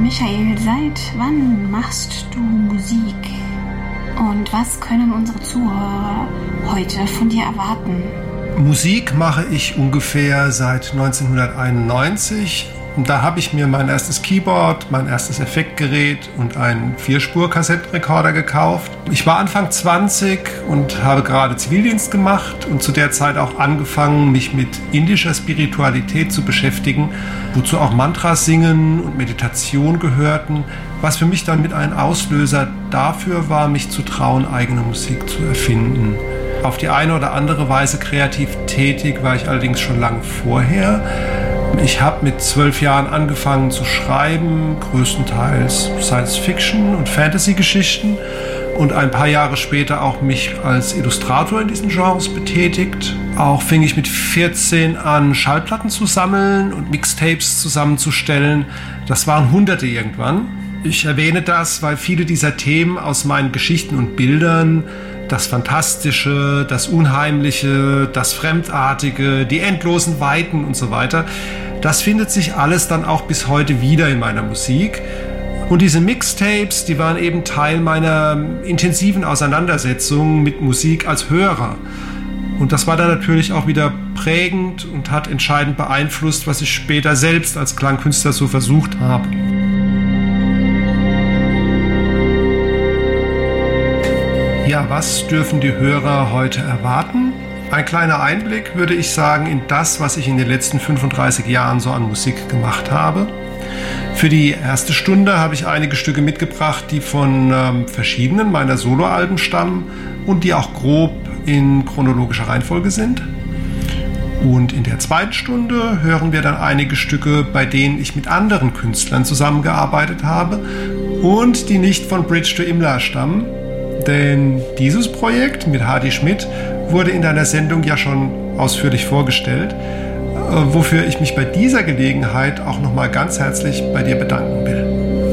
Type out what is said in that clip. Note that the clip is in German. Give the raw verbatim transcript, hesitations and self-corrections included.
Michael, seit wann machst du Musik? Und was können unsere Zuhörer heute von dir erwarten? Musik mache ich ungefähr seit neunzehnhunderteinundneunzig. Und da habe ich mir mein erstes Keyboard, mein erstes Effektgerät und einen Vierspur-Kassettenrekorder gekauft. Ich war Anfang zwanzig und habe gerade Zivildienst gemacht und zu der Zeit auch angefangen, mich mit indischer Spiritualität zu beschäftigen, wozu auch Mantras singen und Meditation gehörten, was für mich dann mit ein Auslöser dafür war, mich zu trauen, eigene Musik zu erfinden. Auf die eine oder andere Weise kreativ tätig war ich allerdings schon lange vorher. Ich habe mit zwölf Jahren angefangen zu schreiben, größtenteils Science-Fiction- und Fantasy-Geschichten und ein paar Jahre später auch mich als Illustrator in diesen Genres betätigt. Auch fing ich mit vierzehn an, Schallplatten zu sammeln und Mixtapes zusammenzustellen. Das waren Hunderte irgendwann. Ich erwähne das, weil viele dieser Themen aus meinen Geschichten und Bildern, das Fantastische, das Unheimliche, das Fremdartige, die endlosen Weiten und so weiter, das findet sich alles dann auch bis heute wieder in meiner Musik. Und diese Mixtapes, die waren eben Teil meiner intensiven Auseinandersetzung mit Musik als Hörer. Und das war dann natürlich auch wieder prägend und hat entscheidend beeinflusst, was ich später selbst als Klangkünstler so versucht habe. Ja, was dürfen die Hörer heute erwarten? Ein kleiner Einblick, würde ich sagen, in das, was ich in den letzten fünfunddreißig Jahren so an Musik gemacht habe. Für die erste Stunde habe ich einige Stücke mitgebracht, die von ähm, verschiedenen meiner Soloalben stammen und die auch grob in chronologischer Reihenfolge sind. Und in der zweiten Stunde hören wir dann einige Stücke, bei denen ich mit anderen Künstlern zusammengearbeitet habe und die nicht von Bridge to Imla stammen. Denn dieses Projekt mit Hadi Schmidt wurde in deiner Sendung ja schon ausführlich vorgestellt, wofür ich mich bei dieser Gelegenheit auch nochmal ganz herzlich bei dir bedanken will.